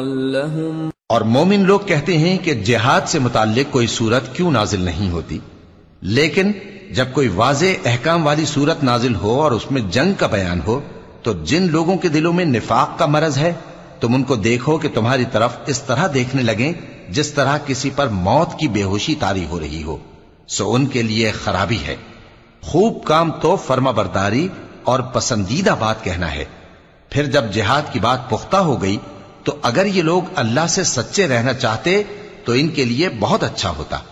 लहुम। और मोमिन लोग कहते हैं कि जिहाद से मुताल्लिक कोई सूरत क्यों नाजिल नहीं होती, लेकिन जब कोई वाज़े अहकाम वाली सूरत नाजिल हो और उसमें जंग का बयान हो, तो जिन लोगों के दिलों में निफाक का मरज है, तुम उनको देखो कि तुम्हारी तरफ इस तरह देखने लगे जिस तरह किसी पर मौत की बेहोशी तारी हो रही हो, सो उनके लिए खराबी है। खूब काम तो फर्माबरदारी और पसंदीदा बात कहना है। फिर जब जिहाद की बात पुख्ता हो गई, तो अगर ये लोग अल्लाह से सच्चे रहना चाहते तो इनके लिए बहुत अच्छा होता।